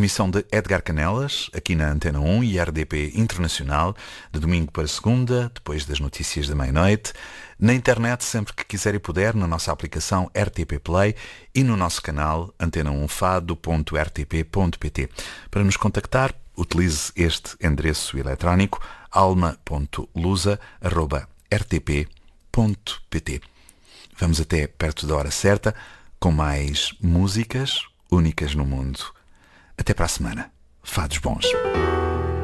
emissão de Edgar Canelas, aqui na Antena 1 e RDP Internacional, de domingo para segunda, depois das notícias da meia-noite, na internet sempre que quiser e puder, na nossa aplicação RTP Play e no nosso canal antena1fado.rtp.pt. Para nos contactar, utilize este endereço eletrónico alma.lusa@rtp.pt. Vamos até perto da hora certa, com mais músicas únicas no mundo. Até para a semana. Fados bons.